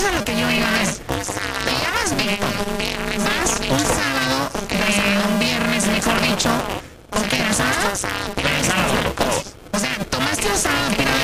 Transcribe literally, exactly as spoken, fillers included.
entonces a lo que yo iba es, te llamas Víctor, vas un sábado, eh, un viernes, mejor dicho, ¿o qué era sábado? Sábado. O sea, tomaste un sábado